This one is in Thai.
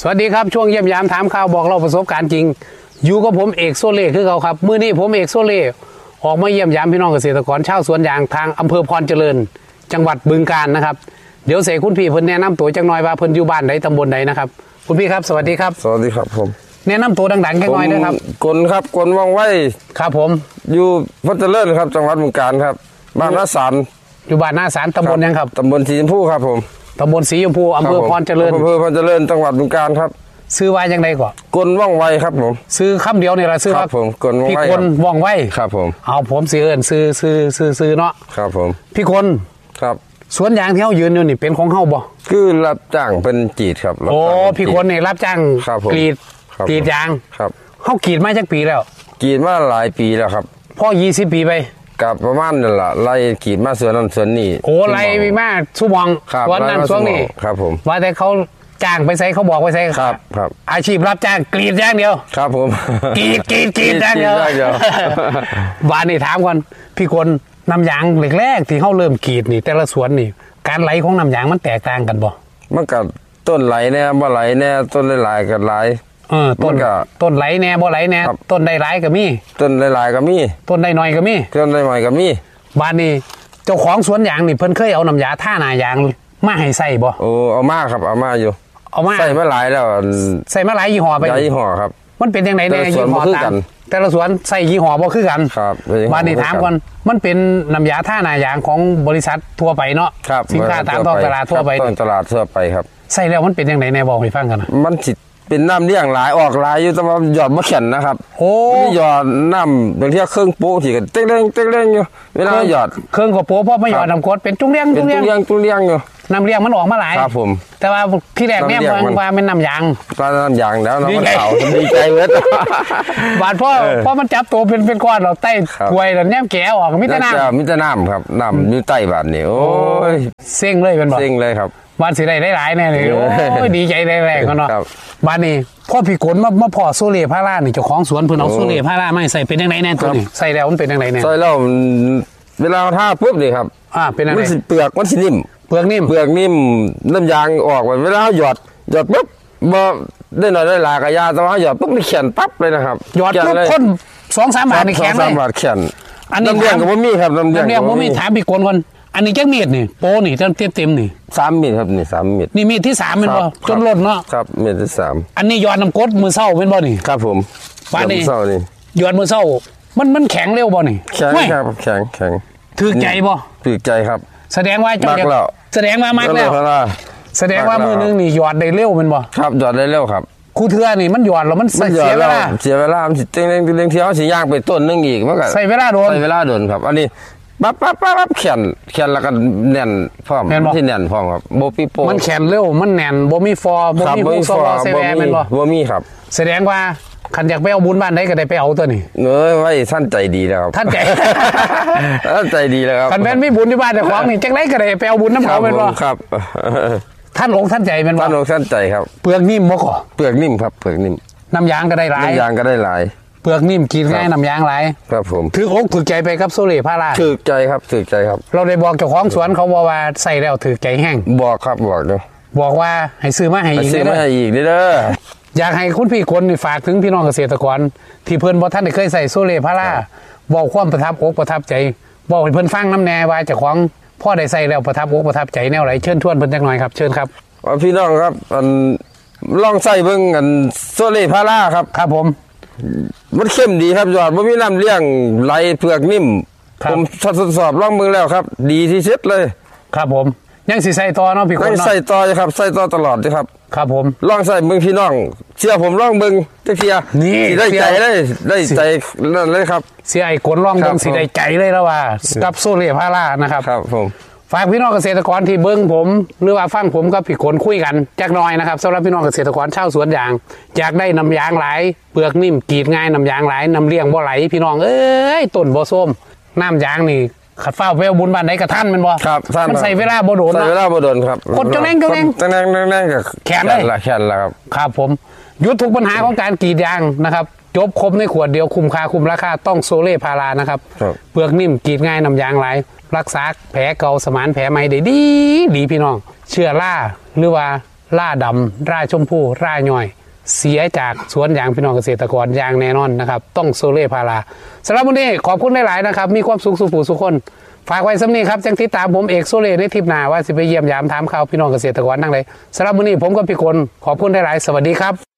สวัสดีครับช่วงเยี่ยมยามถามข่าวบอกเราประสบการณ์จริงอยู่กับผมเอกโซเล่คือเขาครับมื้อนี้ผมเอกโซเล่ออกมาเยี่ยมยามพี่น้องเกษตรกรชาวสวนยางทางอำเภอพรเจริญจังหวัดบึงกาฬนะครับเดี๋ยวเสกคุณพี่เพิ่นแนะนำตัวจังหน่อยว่าเพิ่นอยู่บ้านใดตำบลใดนะครับคุณพี่ครับสวัสดีครับสวัสดีครับผมแนะนำตัวดังๆจังหน่อยนะครับกลครับกลว่องไวครับผมอยู่พรเจริญครับจังหวัดบึงกาฬครับบ้านนาสารอยู่บ้านนาสารตำบลยังครับตำบลสีชมพูครับผมตำบลสีชมพูอำเภอพรเจริญอำเภอพรเจริญจังหวัดบึงกาฬครับซื้อว่าจังไดก่อนกลว่องไวครับผมซื้อคำเดียวนี่ล่ะซื้อครับผมกลว่องไวพี่คนว่องไวครับผมเอาผมสิเอิ้นซื้อเนาะครับผมพี่คนครับสวนยางที่เฮายืนอยู่นี่เป็นของเฮาบ่คือรับจ้างเป็นจีดครับโอ้พี่คนนี่รับจ้างกรีดยางครับเฮากรีดมาจักปีแล้วกรีดมาหลายปีแล้วครับพ่อ20 ปีไปกับประมาณนั่นล่ะไล่กรีดมาสวนนั้นสวนนี้โอ้ไล่มาชั่วโมงวันนั้นช่วงนี้ครับผมว่าแต่เขาจ้างไปใส่เขาบอกไปใส่ครับอาชีพรับจ้างกรีดอย่างเดียวครับผมกรีดอย่างเดียวบ้านนี่ถามก่อนพี่คนน้ำยางแรกๆที่เขาเริ่มกรีดนี่แต่ละสวนนี่การไหลของน้ำยางมันแตกต่างกันบ่มันก็ต้นไหลแน่บ่ไหลแน่ต้นหลายๆก็ไหลต้นไหลแน่บ่ไหลแน่ต้นได้หลายก็มีต้นหลายๆก็มีต้นได้น้อยก็มีต้นได้น้อยก็มีบ้านนี้เจ้าของสวนยางนี่เพิ่นเคยเอาน้ำยาท่าหน้ายางมาให้ใส่บ่โอ้เอามาครับเอามาอยู่เอามาใส่มาหลายแล้วใส่มาหลายยี่ห้อไปยี่ห้อครับมันเป็นยังไงในยี่ห้อต่างแต่ละสวนใส่ยี่ห้อบ่คือกันครับบ้านนี้ถามก่อนมันเป็นน้ำยาท่าหน้ายางของบริษัททั่วไปเนาะสินค้าตามท้องตลาดทั่วไปตลาดทั่วไปครับใส่แล้วมันเป็นยังไงในบอกให้ฟังกันนะมันสิเป็นน้ำเลี้ยงหลายออกหลายอยู่แต่ว่าหยอดมะเข็นนะครับโอ้หยอดน้ำบางทีเครื่องโป๊ที่กันเต้งอยู่เวลาหยอดเครื่องกับโป๊เพราะไม่หยอดน้ำกรดเป็นจุ้งเลี้ยงอยู่น้ำเลี้ยงมันออกมาหลายครับผมแต่ว่าที่แรกเนี่ยมันว่าเป็นน้ำยางน้ำยางแล้วน้ำมันขาวดีใจเว้ยบาดเพราะมันจับตัวเป็นก้อนเราไต้ถวยแล้วเนี่ยแก่ออกมิตรน้ำครับน้ำอยู่ใต้บาดนี่โอ้ยเซ็งเลยเป็นบ่เซ็งเลยครับบ้านสิได้หลายแน่เลยโอ้ยดีใจได้แรงกันเนาะบ้านนี้พ่อพี่กลมาพ่อโซเล่พารานี่เจ้าของสวนเพิ่นเอาโซเล่พาราไม่ใส่เป็นยังไงแน่ตัวนี้ใส่แล้วมันเป็นยังไงแน่ใส่แล้วเวลาท่าปุ๊บนี่ครับเป็นยังไงมันเปลือกมันสินิ่มเปลือกนิ่มน้ำยางออกเวลาหยอดปุ๊บบ่ได้หน่อยได้หลายกะยาแต่ว่าหยอดปุ๊บนี่แข็งปั๊บเลยนะครับหยอดปุ๊บคน 2-3 บาทนี่แข็งเลย 2-3 บาทแข็งอันนี้น้ำเลี้ยงก็บ่มีครับน้ำเลี้ยงบ่มีถามพี่กลก่อนอันนี้จักมีดนี่โปนี่เต็มนี่ 3 มีดครับนี่3 มีดนี่มีดที่3แม่นบ่จนล้นเนาะครับมีดที่3 อันนี้หยอดน้ำกรดมื้อเช้าแม่นบ่นี่ครับผมบ้านนี้หยอดมื้อเช้ามันแข็งเร็วบ่นี่แข็งครับแข็งถูกใจบ่ถูกใจครับแสดงว่ามักแล้วแสดงว่ามื้อนึงนี่หยอดได้เร็วแม่นบ่ครับหยอดได้เร็วครับคู่เทื่อนี่มันหยอดแล้วมันเสียเวลามันสิเต้งเที่ยวสิย่างไปต้นนึงอีกมันก็ใส่เวลาโดนครับอันนี้ปั๊บแขนแล้วก็แน่นพร้อมที่แน่นพร้อมครับบ่ปีโป้มันแขนเร็วมันแน่นบ่มีฟอบ่มีผู้ซอเซแวแม่นบ่มีครับแสดงว่าคันอยากไปเอาบุญบ้านใดก็ได้ไปเอาตัวนี้ไว้ท่านใจดีแล้วครับท่านใจดีแล้วครับคันแม่นมีบุญที่บ้านแต่ของนี่จังได๋ก็ได้ไปเอาบุญน้ำเขาแม่นบ่ครับท่านองค์ท่านใจแม่นบ่ท่านองค์ท่านใจครับเปลือกนิ่มบ่ก่อเปลือกนิ่มครับเปลือกนิ่มน้ำยางก็ได้หลายเปลือกนิ่มกินง่ายน้ำยางหลายครับผมถืออกถือใจไปกับโซเล่พาราถือใจครับเราได้บอกเจ้าของสวนเขาบอกว่าใส่แล้วถือใจแห้งบอกครับบอกว่าให้ซื้อมาให้อีกเด้ออยากให้คุณพี่คนฝากถึงพี่น้องเกษตรกรที่เพิ่นบ่ทันได้เคยใส่โซเล่พาราบอกความประทับอกประทับใจบอกให้เพิ่นฟังน้ำแน่ว่าเจ้าของพ่อได้ใส่แล้วประทับอกประทับใจแนวไหนเชิญชวนเพิ่นจักหน่อยครับเชิญครับพี่น้องครับลองใส่เบิ่งโซเล่พาราครับผมมันเข้มดีครับยอดบ่มีน้ำเลี้ยงไหลเปลือกนิ่มผมทดสอบลองมือแล้วครับดีที่สุดเลยครับผมยังสิใส่ต่อเนาะพี่คนใส่ต่อครับใส่ต่อตลอดครับครับผมลองใส่เบิ่งพี่น้องเชื่อผมลองเบิ่งจักเที่ยนี่ได้ใจนั่นเลยครับเสียไอ้คนลองเบิ่งสิได้ใจเลยแล้วว่ากับโซเล่พารานะครับครับผมฝากพี่น้องเกษตรกรที่เบิ้งผมหรือว่าฟังผมกับพี่คนคุยกันจักหน่อยนะครับสำหรับพี่น้องเกษตรกรชาวสวนยางอยากได้น้ำยางหลายเปลือกนิ่มกรีดง่ายน้ำยางหลายน้ำเลี้ยงบ่ไหลพี่น้องเอ้ยต้นบ่ส้มน้ำยางนี่ขัดเฝ้าไปเอาบุญบ้านไหนกับท่านมันบ่ครับมันใส่เวลาบ่โดนครับกดจังแรงกับแขนเลยครับผมยุดทุกปัญหาของการกรีดยางนะครับจบครบในขวดเดียวคุ้มค่าคุ้มราคาต้องโซเล่พารานะครับเปลือกนิ่มกรีดง่ายน้ำยางหลายรักษาแผลเก่าสมานแผลใหม่ได้ดีพี่น้องเชื้อราหรือว่าล่าดำร่าชมพูร่าย่อยเสียจากสวนยางพี่น้องเกษตรกรอย่างแน่นอนนะครับต้องโซเล่พาราสำหรับวันนี้ขอบคุณหลายๆนะครับมีความสุขสุขผู้สุขคนฝากไว้สำนีครับจังติดตามผมเอกโซเล่ในทริปหน้าว่าสิไปเยี่ยมยามถามข่าวพี่น้องเกษตรกรนั่งเลยสำหรับวันนี้ผมกับพี่กลขอบคุณหลายๆสวัสดีครับ